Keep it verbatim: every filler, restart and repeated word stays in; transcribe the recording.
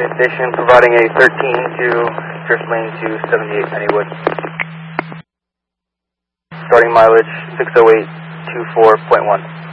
Union Station, providing a thirteen to drift lane to seventy-eight Pennywood. Starting mileage six oh eight two four point one.